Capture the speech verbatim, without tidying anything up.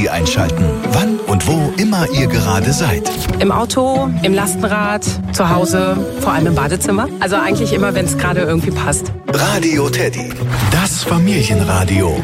Teddy einschalten. Wann und wo immer ihr gerade seid. Im Auto, im Lastenrad, zu Hause, vor allem im Badezimmer. Also eigentlich immer, wenn es gerade irgendwie passt. Radio Teddy. Das Familienradio.